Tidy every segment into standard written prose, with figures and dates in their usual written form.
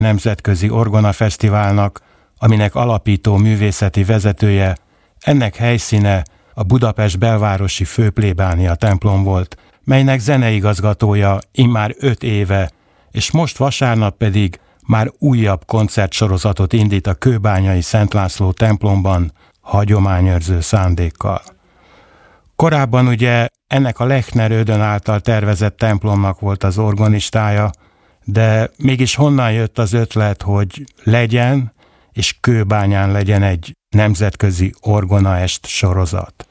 nemzetközi orgonafesztiválnak, aminek alapító művészeti vezetője, ennek helyszíne a Budapest belvárosi főplébánia templom volt, melynek zeneigazgatója immár 5 éve, és most vasárnap pedig már újabb koncertsorozatot indít a kőbányai Szent László templomban hagyományőrző szándékkal. Korábban ugye ennek a Lechner Ödön által tervezett templomnak volt az orgonistája, de mégis honnan jött az ötlet, hogy legyen, és Kőbányán legyen egy nemzetközi orgonaest sorozat?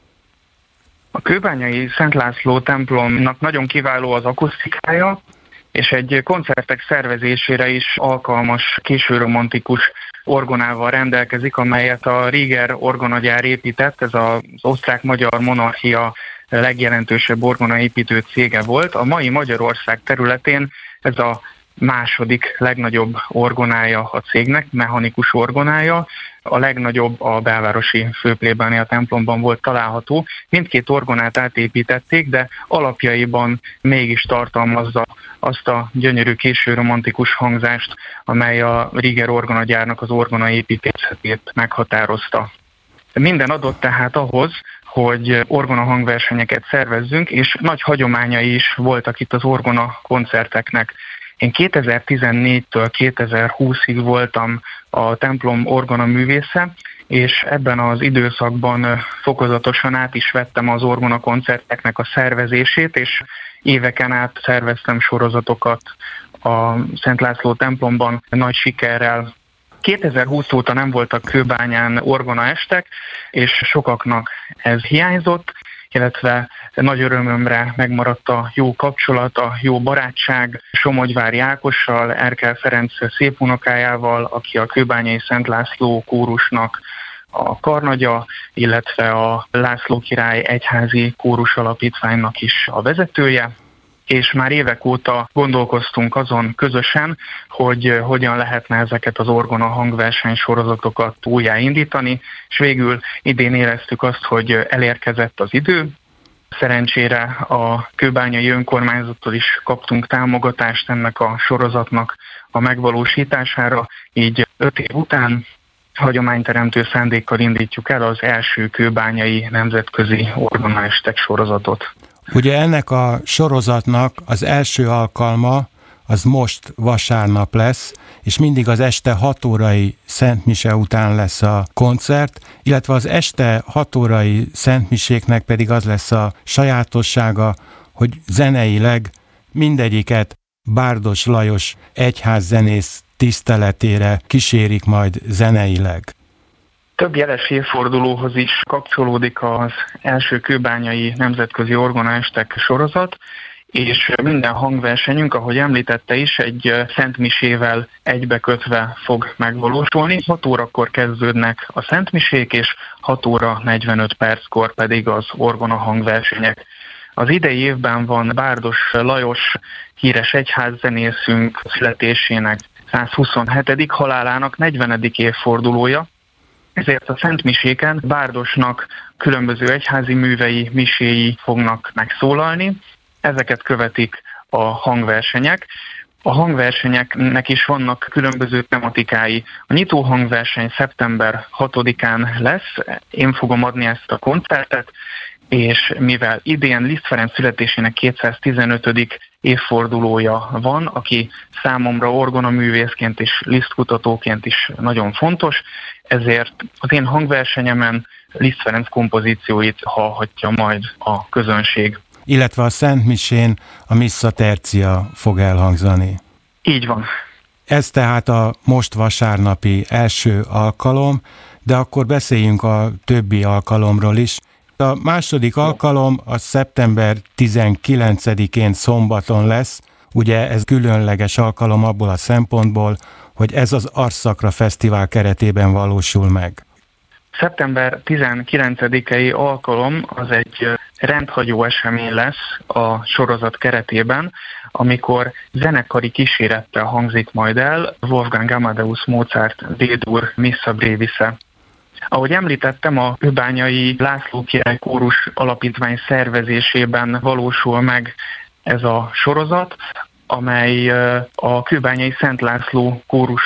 A kőbányai Szent László templomnak nagyon kiváló az akusztikája, és egy koncertek szervezésére is alkalmas későromantikus orgonával rendelkezik, amelyet a Rieger orgonagyár épített, ez az osztrák-magyar monarchia legjelentősebb orgonaépítő cége volt. A mai Magyarország területén ez a második legnagyobb orgonája a cégnek, mechanikus orgonája. A legnagyobb a belvárosi főplébánia templomban volt található. Mindkét orgonát átépítették, de alapjaiban mégis tartalmazza azt a gyönyörű későromantikus hangzást, amely a Rieger orgonagyárnak az orgonaépítészetét meghatározta. Minden adott tehát ahhoz, hogy orgona hangversenyeket szervezzünk, és nagy hagyományai is voltak itt az orgona koncerteknek. Én 2014-től 2020-ig voltam a templom orgona művésze, és ebben az időszakban fokozatosan át is vettem az orgona koncerteknek a szervezését, és éveken át szerveztem sorozatokat a Szent László templomban nagy sikerrel. 2020 óta nem voltak Kőbányán orgonaestek, és sokaknak ez hiányzott, illetve nagy örömömre megmaradt a jó kapcsolat, a jó barátság Somogyvári Ákossal, Erkel Ferenc szépunokájával, aki a kőbányai Szent László kórusnak a karnagya, illetve a László király egyházi kórus alapítványnak is a vezetője, és már évek óta gondolkoztunk azon közösen, hogy hogyan lehetne ezeket az orgona hangverseny sorozatokat újjáindítani, és végül idén éreztük azt, hogy elérkezett az idő. Szerencsére a kőbányai önkormányzattól is kaptunk támogatást ennek a sorozatnak a megvalósítására, így 5 év után hagyományteremtő szándékkal indítjuk el az első kőbányai nemzetközi orgonaestek sorozatot. Ugye ennek a sorozatnak az első alkalma az most vasárnap lesz, és mindig az este 6 órai szentmise után lesz a koncert, illetve az este 6 órai szentmiséknek pedig az lesz a sajátossága, hogy zeneileg mindegyiket Bárdos Lajos egyházzenész tiszteletére kísérik majd zeneileg. Több jeles évfordulóhoz is kapcsolódik az első kőbányai nemzetközi orgonaestek sorozat, és minden hangversenyünk, ahogy említette is, egy szentmisével egybekötve fog megvalósulni. 6 órakor kezdődnek a szentmisék, és 6 óra 45 perckor pedig az orgona hangversenyek. Az idei évben van Bárdos Lajos híres egyházzenészünk születésének 127. halálának 40. évfordulója, ezért a szentmiséken Bárdosnak különböző egyházi művei, miséi fognak megszólalni. Ezeket követik a hangversenyek. A hangversenyeknek is vannak különböző tematikái. A nyitó hangverseny szeptember 6-án lesz, én fogom adni ezt a koncertet, és mivel idén Liszt Ferenc születésének 215. évfordulója van, aki számomra orgonaművészként és Liszt-kutatóként is nagyon fontos, ezért az én hangversenyemen Liszt Ferenc kompozícióit hallhatja majd a közönség. Illetve a Szentmisén a Missa Tercia fog elhangzani. Így van. Ez tehát a most vasárnapi első alkalom, de akkor beszéljünk a többi alkalomról is. A második alkalom a szeptember 19-én szombaton lesz, ugye ez különleges alkalom abból a szempontból, hogy ez az Arszakra Fesztivál keretében valósul meg. Szeptember 19-i alkalom az egy rendhagyó esemény lesz a sorozat keretében, amikor zenekari kísérettel hangzik majd el Wolfgang Amadeus Mozart D-dur Missa Brevis-e. Ahogy említettem, a kőbányai László király kórus alapítvány szervezésében valósul meg ez a sorozat, amely a kőbányai Szent László kórus